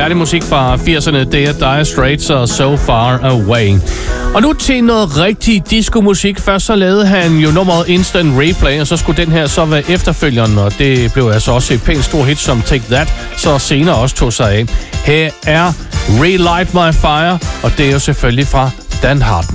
herlig musik fra 80'erne. Det er Dire Straits og So Far Away. Og nu til noget rigtig disco-musik. Først så lavede han jo nummeret Instant Replay, og så skulle den her så være efterfølgeren, og det blev altså også et pænt stor hit som Take That, så senere også tog sig af. Her er Relight My Fire, og det er jo selvfølgelig fra Dan Hartman.